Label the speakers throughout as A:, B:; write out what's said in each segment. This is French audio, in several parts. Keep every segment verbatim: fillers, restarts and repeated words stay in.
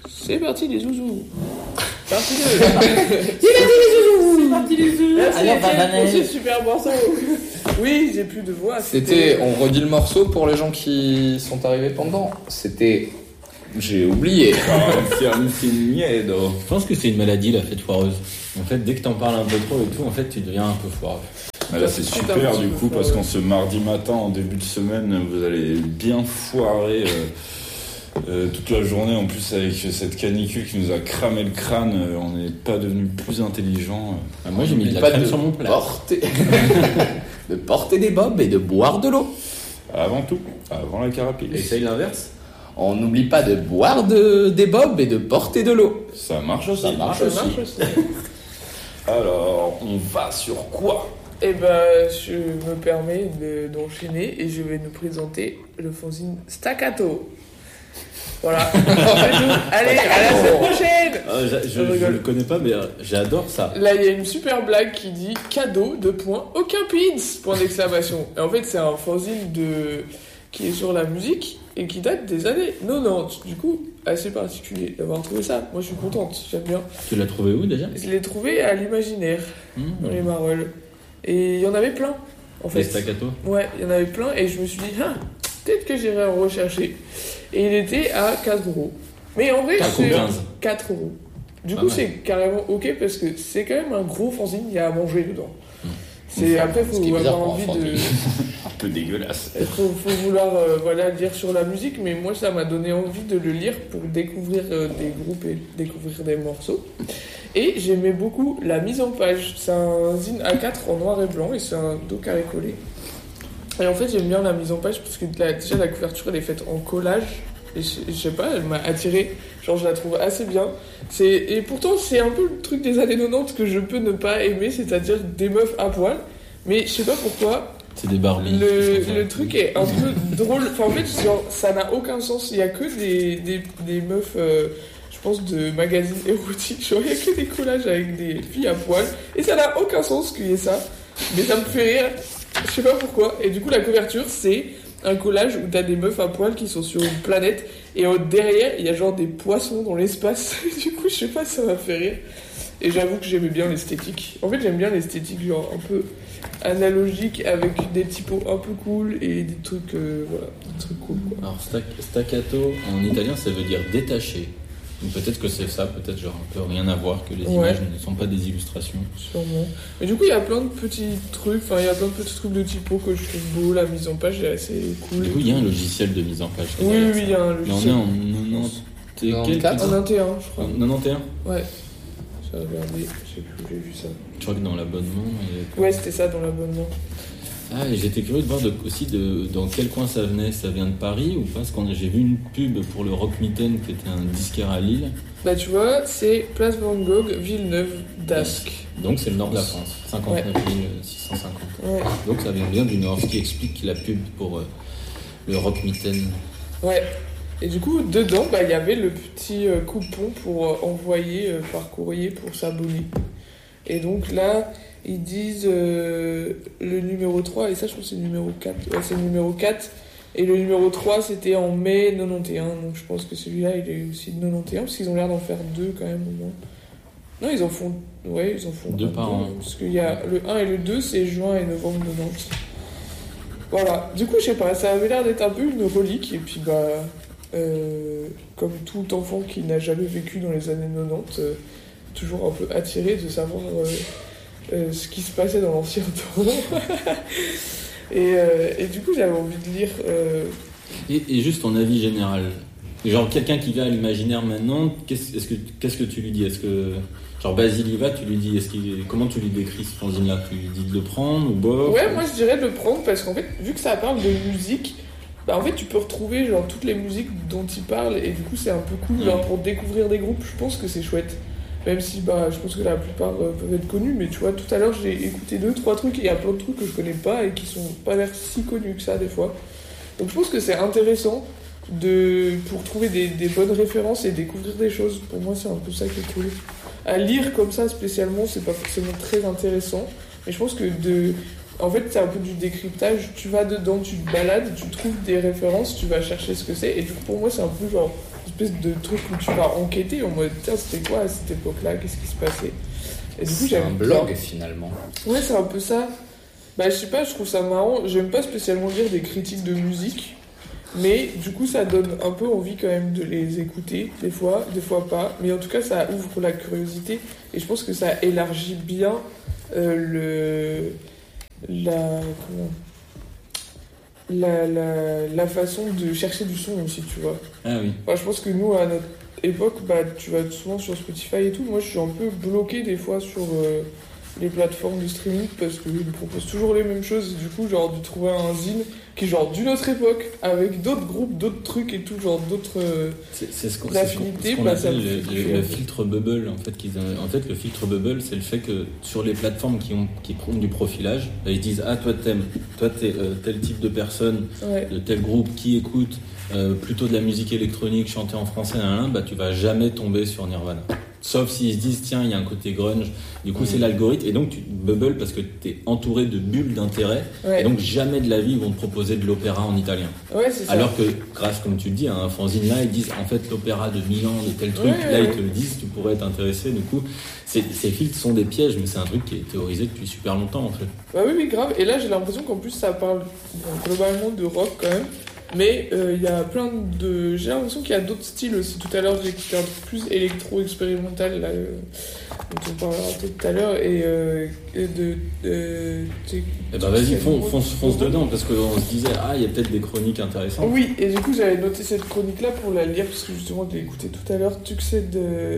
A: C'est parti les zouzous. Parti deux. C'est parti les zouzous. C'est parti les zouzous. Merci pour ce super morceau. Oui, j'ai plus de voix.
B: C'était, c'était, on redit le morceau pour les gens qui sont arrivés pendant. C'était, j'ai oublié.
C: Je pense que c'est une maladie, la fête foireuse. En fait, dès que t'en parles un peu trop et tout, en fait, tu deviens un peu foireux.
D: Ah là, c'est super du coup, parce qu'en ce mardi matin, en début de semaine, vous allez bien foirer euh, euh, toute la journée. En plus, avec cette canicule qui nous a cramé le crâne, euh, on n'est pas devenu plus intelligent.
C: Ah, moi, j'ai mis de la crème sur mon plat.
B: Porter... de porter des bobs et de boire de l'eau.
D: Avant tout, avant la carapace.
C: Essaye l'inverse.
B: On n'oublie pas de boire de, des bobs et de porter de l'eau.
D: Ça marche aussi.
B: Ça marche
A: Ça
B: aussi.
A: marche aussi.
D: Alors, on va sur quoi ?
A: Eh ben, je me permets de, d'enchaîner et je vais nous présenter le fanzine Staccato. Voilà. Allez, à la semaine prochaine.
C: euh, Je, je, je le connais pas, mais euh, j'adore ça.
A: Là, il y a une super blague qui dit cadeau, deux points, aucun pins, point d'exclamation. Et en fait, c'est un fanzine de... qui est sur la musique et qui date des années quatre-vingt-dix. Du coup, assez particulier d'avoir trouvé ça. Moi, je suis contente, j'aime bien.
C: Tu l'as trouvé où déjà ?
A: Je l'ai trouvé à l'Imaginaire, mmh. dans les Marolles. Et il y en avait plein, en fait.
C: Les Staccato ?
A: Ouais, il y en avait plein et je me suis dit, ah, peut-être que j'irai en rechercher. Et il était à quatre euros. Mais en vrai, c'est quatre euros. Du coup, c'est carrément ok parce que c'est quand même un gros fanzine, il y a à manger dedans. Mmh. C'est, après, il faut avoir envie de...
D: un peu dégueulasse.
A: Il faut, faut vouloir euh, voilà, lire sur la musique, mais moi, ça m'a donné envie de le lire pour découvrir euh, des groupes et découvrir des morceaux. Et j'aimais beaucoup la mise en page. C'est un zine A quatre en noir et blanc et c'est un dos carré collé. Et en fait, j'aime bien la mise en page parce que la, déjà, la couverture, elle est faite en collage. Et je, je sais pas, elle m'a attirée. Genre, je la trouve assez bien. C'est, et pourtant, c'est un peu le truc des années quatre-vingt-dix que je peux ne pas aimer, c'est-à-dire des meufs à poil. Mais je sais pas pourquoi.
C: C'est des Barbies.
A: Le, le truc est un peu drôle. Enfin, en fait, genre, ça n'a aucun sens. Il y a que des, des, des meufs, euh, je pense, de magazines érotiques. Genre, il y a que des collages avec des filles à poil. Et ça n'a aucun sens qu'il y ait ça. Mais ça me fait rire. Je sais pas pourquoi. Et du coup, la couverture, c'est un collage où t'as des meufs à poil qui sont sur une planète. Et euh, derrière, il y a genre des poissons dans l'espace. Du coup, je sais pas, ça m'a fait rire. Et j'avoue que j'aimais bien l'esthétique. En fait, j'aime bien l'esthétique, genre, un peu analogique avec des typos un peu cool et des trucs, euh, voilà, des trucs cool, quoi.
C: Alors, stac, staccato, en italien, ça veut dire détaché. Donc peut-être que c'est ça, peut-être genre un peu rien à voir, que les
A: ouais.
C: images ne sont pas des illustrations.
A: Sûrement. Mais du coup, il y a plein de petits trucs, enfin, il y a plein de petits trucs de typo que je trouve beau, la mise en page est assez cool.
C: Du coup, il y a un logiciel de mise en page.
A: Oui, oui, il y a un logiciel.
C: Mais on est en quatre-vingt-onze,
A: en quatre-vingt-onze, je crois.
C: quatre-vingt-onze
A: Ouais. J'ai regardé, je sais plus où j'ai vu ça.
C: Je crois que dans l'abonnement... Il y a...
A: Ouais, c'était ça, dans l'abonnement.
C: Ah, et j'étais curieux de voir de, aussi de, dans quel coin ça venait. Ça vient de Paris ou pas? Parce que j'ai vu une pub pour le Rock Mitten qui était un disquaire à Lille.
A: Bah tu vois, c'est Place Van Gogh, Villeneuve, d'Ascq.
C: Donc c'est le nord de la France, cinquante-neuf mille six cent cinquante.
A: Ouais.
C: Donc ça vient bien du nord, ce qui explique la pub pour euh, le Rock Mitten.
A: Ouais. Et du coup, dedans, bah, y avait le petit euh, coupon pour euh, envoyer euh, par courrier pour s'abonner. Et donc là, ils disent euh, le numéro trois, et ça je pense que c'est le numéro quatre. Ouais, c'est le numéro quatre. Et le numéro trois, c'était en mai quatre-vingt-onze. Donc je pense que celui-là, il est aussi de quatre-vingt-onze, parce qu'ils ont l'air d'en faire deux quand même au moins. Non, ils en font... Ouais, ils en font
C: deux par an.
A: Parce qu'il y a le un et le deux, c'est juin et novembre quatre-vingt-onze. Voilà. Du coup, je sais pas, ça avait l'air d'être un peu une relique. Et puis, bah... Euh, comme tout enfant qui n'a jamais vécu dans les années quatre-vingt-dix, euh, toujours un peu attiré de savoir euh, euh, ce qui se passait dans l'ancien temps. et, euh, et du coup, j'avais envie de lire... Euh...
C: Et, et juste ton avis général. Genre, quelqu'un qui va à l'imaginaire maintenant, qu'est-ce, est-ce que, qu'est-ce que tu lui dis? Est-ce que... Genre, Basile y va, tu lui dis... Est-ce qu'il, comment tu lui décris ce fanzine-là? Tu lui dis de le prendre ou bof?
A: Ouais, moi, je dirais de le prendre parce qu'en fait, vu que ça parle de musique... Bah en fait tu peux retrouver genre toutes les musiques dont il parle et du coup c'est un peu cool genre, pour découvrir des groupes, je pense que c'est chouette. Même si bah je pense que la plupart euh, peuvent être connus, mais tu vois tout à l'heure j'ai écouté deux trois trucs et il y a plein de trucs que je connais pas et qui sont pas l'air si connus que ça des fois. Donc je pense que c'est intéressant de pour trouver des, des bonnes références et découvrir des choses. Pour moi c'est un peu ça qui est cool. À lire comme ça spécialement c'est pas forcément très intéressant, mais je pense que de... En fait, c'est un peu du décryptage. Tu vas dedans, tu te balades, tu trouves des références, tu vas chercher ce que c'est. Et du coup, pour moi, c'est un peu genre du espèce de truc où tu vas enquêter en mode tiens, c'était quoi à cette époque-là, qu'est-ce qui se passait. Et du coup,
B: C'est
A: j'aime
B: un blog
A: bien.
B: finalement.
A: Ouais, c'est un peu ça. Bah, je sais pas, je trouve ça marrant. J'aime pas spécialement lire des critiques de musique, mais du coup, ça donne un peu envie quand même de les écouter, des fois, des fois pas. Mais en tout cas, ça ouvre la curiosité et je pense que ça élargit bien euh, le. La. Comment la, la, la façon de chercher du son aussi, tu vois.
C: Ah oui.
A: Enfin, je pense que nous, à notre époque, bah, tu vas souvent sur Spotify et tout. Moi, je suis un peu bloqué des fois sur euh, les plateformes de streaming parce qu'ils me proposent toujours les mêmes choses. Du coup, genre, de trouver un zine qui est genre d'une autre époque, avec d'autres groupes, d'autres trucs et tout, genre d'autres euh,
C: C'est, c'est ce qu'on, c'est ce qu'on,
A: affinités,
C: ce qu'on
A: bah, ça
C: appelle
A: me
C: le,
A: fait
C: le-
A: kiffer.
C: le filtre bubble. En fait, qu'ils ont- en fait, le filtre bubble, c'est le fait que sur les plateformes qui, ont, qui font du profilage, bah, ils disent ah toi t'aimes, toi t'es euh, tel type de personne,
A: Ouais.
C: de tel groupe qui écoute euh, plutôt de la musique électronique chantée en français, nan, nan, nan, bah tu vas jamais tomber sur Nirvana. Sauf s'ils se disent tiens il y a un côté grunge. Du coup
A: Mhm.
C: c'est l'algorithme et donc tu bubble parce que t'es entouré de bulles d'intérêt
A: Ouais.
C: et donc jamais de la vie ils vont te proposer de l'opéra en italien.
A: Ouais, c'est ça.
C: Alors que, grâce, comme tu le dis, à un fanzine là, ils disent en fait l'opéra de Milan, de tel truc,
A: Ouais,
C: là
A: ouais.
C: ils te le disent, tu pourrais t'intéresser. Du coup, c'est- ces filtres sont des pièges, mais c'est un truc qui est théorisé depuis super longtemps en fait.
A: Bah oui, oui, grave. Et là, j'ai l'impression qu'en plus, ça parle bon, globalement de rock quand même. Mais il y a plein de. J'ai l'impression qu'il y a d'autres styles aussi. Tout à l'heure, j'ai écouté un truc plus électro-expérimental, là, euh, dont on parlera peut-être tout à l'heure. Et, euh, et de. de tu sais,
C: Et bah vas-y,
A: c'est
C: fonce,
A: nouveau,
C: fonce,
A: tu
C: fonce
A: vois.
C: dedans, parce qu'on se disait, ah, il y a peut-être des chroniques intéressantes.
A: Oui, et du coup, j'avais noté cette chronique-là pour la lire, parce que justement, je l'ai écoutée tout à l'heure. Tuxedo de.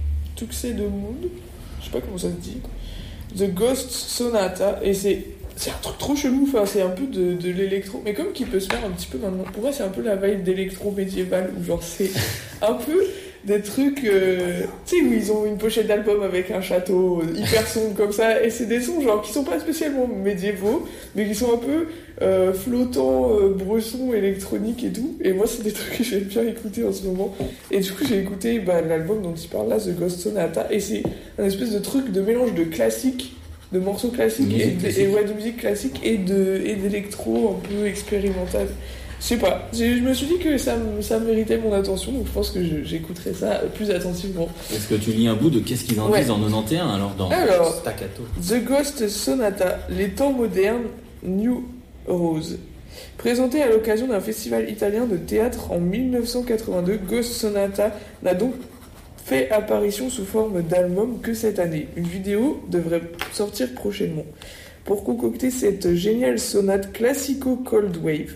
A: Tuxedo Moon. Je sais pas comment ça se dit. The Ghost Sonata. Et c'est. C'est un truc trop chelou, enfin, c'est un peu de, de l'électro, mais comme qui peut se faire un petit peu maintenant. Pour moi, c'est un peu la vibe d'électro médiéval, où genre c'est un peu des trucs, euh, tu sais, où ils ont une pochette d'album avec un château euh, hyper sombre comme ça, et c'est des sons genre qui sont pas spécialement médiévaux, mais qui sont un peu euh, flottants, euh, bressons, électroniques et tout. Et moi, c'est des trucs que j'aime bien écouter en ce moment. Et du coup, j'ai écouté bah, l'album dont il parle là, The Ghost Sonata, et c'est un espèce de truc de mélange de classique, de morceaux classiques
C: Musique
A: et, de,
C: classique.
A: et ouais, de musique classique et de et d'électro un peu expérimental. Je sais pas, j'ai- je me suis dit que ça, me- ça méritait mon attention, donc je pense que je- j'écouterai ça plus attentivement.
C: Est-ce que tu lis un bout de qu'est-ce qu'ils en
A: Ouais.
C: disent en quatre-vingt-onze alors dans
A: Alors.
C: Staccato?
A: The Ghost Sonata, les temps modernes, New Rose. Présenté à l'occasion d'un festival italien de théâtre en mille neuf cent quatre-vingt-deux, Ghost Sonata n'a donc fait apparition sous forme d'album que cette année. Une vidéo devrait sortir prochainement. Pour concocter cette géniale sonate classico-cold wave,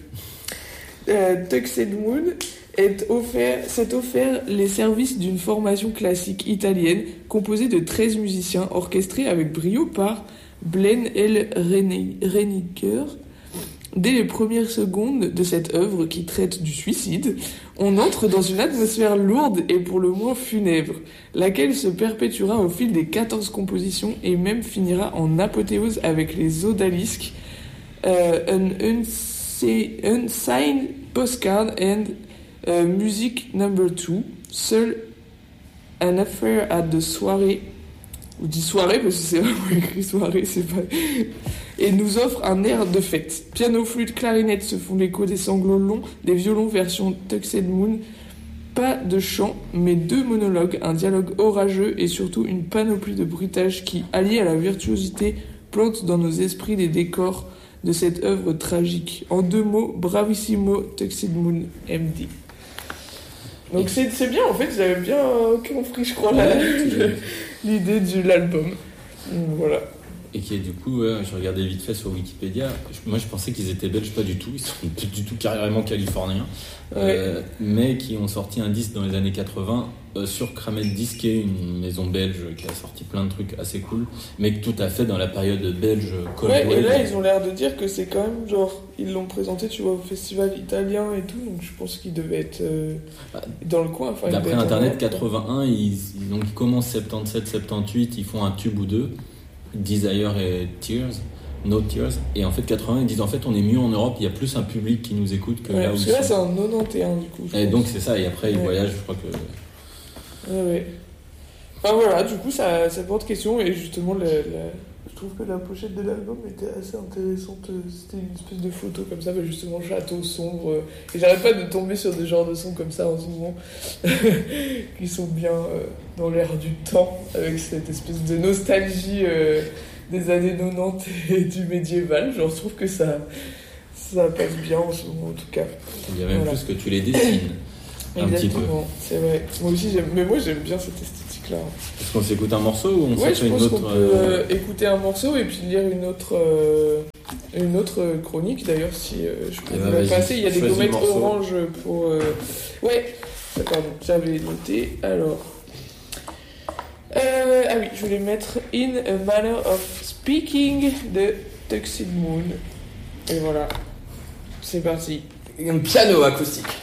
A: euh, Tuxedo Moon est offert, s'est offert les services d'une formation classique italienne composée de treize musiciens orchestrés avec brio par Blaine L. Reiniger. Dès les premières secondes de cette œuvre qui traite du suicide, on entre dans une atmosphère lourde et pour le moins funèbre, laquelle se perpétuera au fil des quatorze compositions et même finira en apothéose avec les odalisques euh, An Unsa- Unsigned Postcard and euh, Music Number two, Seul An Affair at the Soirée, ou dit soirée parce que c'est vraiment écrit soirée, c'est pas... et nous offre un air de fête. Piano, flûte, clarinette se font l'écho des sanglots longs, des violons version Tuxedo Moon. Pas de chant, mais deux monologues, un dialogue orageux et surtout une panoplie de bruitages qui, alliés à la virtuosité, plantent dans nos esprits les décors de cette œuvre tragique. En deux mots, bravissimo Tuxedo Moon M D. Donc c'est, c'est bien, en fait, j'avais bien euh, compris, je crois, la- l'idée de l'album. Donc, voilà.
C: Et qui est du coup, ouais, je regardais vite fait sur Wikipédia. Je- moi, je pensais qu'ils étaient belges, pas du tout. Ils sont pas du tout carrément californiens, euh, mais qui ont sorti un disque dans les années quatre-vingts euh, sur Kramet Disc, qui est une maison belge qui a sorti plein de trucs assez cool, mais tout à fait dans la période belge cold
A: Ouais, et
C: wave.
A: là, ils ont l'air de dire que c'est quand même genre, ils l'ont présenté, tu vois, au festival italien et tout, donc je pense qu'ils devaient être euh,
C: Bah,
A: dans le coin. Enfin, ils
C: D'après
A: devaient être en
C: Internet,
A: Europe, quoi.
C: quatre-vingt-un, ils, ils- donc ils commencent soixante-dix-sept soixante-dix-huit, ils font un tube ou deux, Desire et Tears, No Tears, et en fait quatre-vingts, ils disent en fait on est mieux en Europe, il y a plus un public qui nous écoute que
A: Ouais,
C: là où
A: parce
C: ils
A: que là, c'est
C: sont.
A: en quatre-vingt-onze du coup. je
C: Et
A: pense.
C: donc c'est ça, et après ils
A: Ouais.
C: voyagent, je crois que...
A: Ouais, ouais. Enfin voilà, du coup, ça, ça porte question, et justement, le- le- Je trouve que la pochette de l'album était assez intéressante. C'était une espèce de photo comme ça, bah justement château sombre. Et j'arrête pas de tomber sur des genres de sons comme ça en ce moment, qui sont bien euh, dans l'air du temps, avec cette espèce de nostalgie euh, des années quatre-vingt-dix et du médiéval. Genre, je trouve que ça, ça passe bien en ce moment en tout cas.
C: Il y a même voilà. plus que tu les dessines. Un petit peu.
A: C'est vrai. Moi aussi, j'aime, mais moi j'aime bien cette esthétique-là.
C: Est-ce qu'on s'écoute un morceau ou on
A: ouais,
C: s'écoute une autre?
A: Je pense qu'on peut euh, écouter un morceau et puis lire une autre, euh, une autre chronique d'ailleurs si euh, je peux
C: bah,
A: la passer. Il y a des gommettes
C: le
A: oranges pour. Euh... Ouais, d'accord, donc j'avais noté. Alors. Euh, ah oui, je voulais mettre In a Manner of Speaking de Tuxedo Moon. Et voilà, c'est parti.
B: Un piano acoustique.